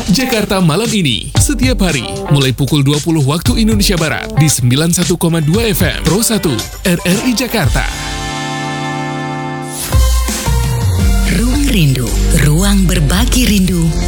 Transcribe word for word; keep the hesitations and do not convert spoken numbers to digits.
Jakarta Malam Ini, setiap hari, mulai pukul dua puluh waktu Indonesia Barat, di sembilan puluh satu koma dua F M, Pro satu, R R I Jakarta. Ruang Rindu, ruang berbagi rindu